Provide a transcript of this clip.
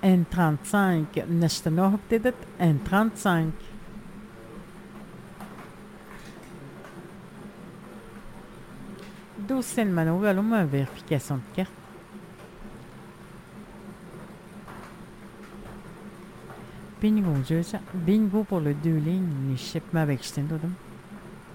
N35 نشتنوه ابتدت N35. Doucine manœuvre, allons ma vérification de carte. Bingo, bingo pour le 2 lignes, les shipments avec Stendodum.